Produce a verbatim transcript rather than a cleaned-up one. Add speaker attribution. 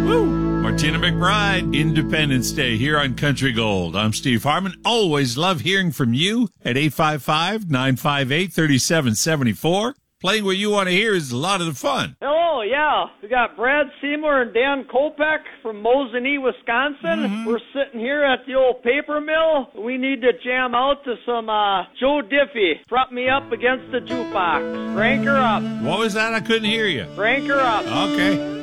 Speaker 1: Martina McBride, Independence Day here on Country Gold. I'm Steve Harmon. Always love hearing from you at eight five five, nine five eight, three seven seven four. Playing what you want to hear is a lot of the fun.
Speaker 2: Hello, yeah. We got Brad Seymour and Dan Kopech from Mosinee, Wisconsin. Mm-hmm. We're sitting here at the old paper mill. We need to jam out to some uh, Joe Diffie. Prop me up against the jukebox. Crank her up.
Speaker 1: What was that? I couldn't hear you.
Speaker 2: Crank her up.
Speaker 1: Okay.